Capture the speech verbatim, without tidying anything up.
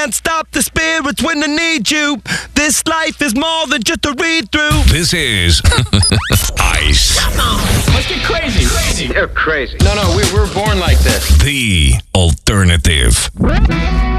can't stop the spirits when they need you. This life is more than just a read-through. This is Ice. Let's get crazy. Crazy. You're crazy. No, no, we were born like this. The alternative.